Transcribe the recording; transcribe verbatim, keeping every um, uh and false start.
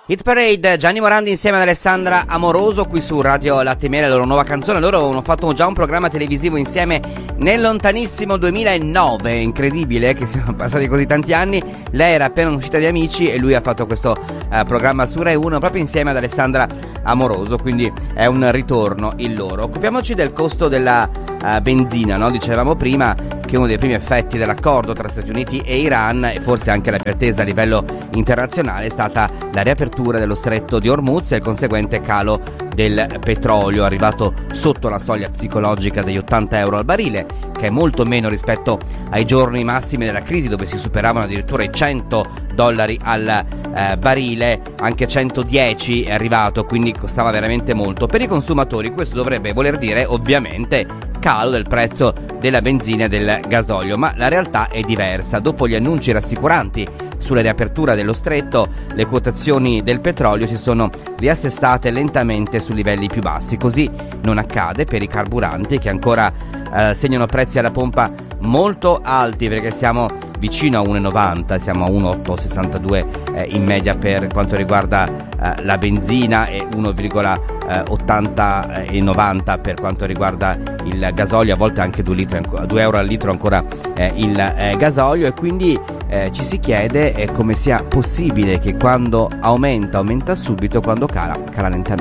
Hit Parade, Gianni Morandi insieme ad Alessandra Amoroso qui su Radio Latte Miele, la loro nuova canzone. Loro hanno fatto già un programma televisivo insieme nel lontanissimo duemilanove, incredibile che siano passati così tanti anni. Lei era appena uscita di Amici e lui ha fatto questo uh, programma su Rai uno proprio insieme ad Alessandra Amoroso, quindi è un ritorno il loro. Occupiamoci del costo della uh, benzina, no? Dicevamo prima che uno dei primi effetti dell'accordo tra Stati Uniti e Iran, e forse anche la più attesa a livello internazionale, è stata la riapertura dello stretto di Hormuz e il conseguente calo del petrolio, arrivato sotto la soglia psicologica degli ottanta euro al barile, che è molto meno rispetto ai giorni massimi della crisi, dove si superavano addirittura i cento dollari al eh, barile. Anche centodieci è arrivato, quindi costava veramente molto. Per i consumatori questo dovrebbe voler dire ovviamente calo del prezzo della benzina e del gasolio, ma la realtà è diversa. Dopo gli annunci rassicuranti sulla riapertura dello stretto, le quotazioni del petrolio si sono riassestate lentamente su livelli più bassi. Così non accade per i carburanti, che ancora eh, segnano prezzi alla pompa molto alti, perché siamo vicino a uno virgola novanta, siamo a uno virgola ottocentosessantadue eh, in media per quanto riguarda eh, la benzina e uno virgola ottanta e novanta per quanto riguarda il gasolio, a volte anche due euro al litro ancora eh, il eh, gasolio, e quindi eh, ci si chiede eh, come sia possibile che quando aumenta aumenta subito, quando cala cala lentamente.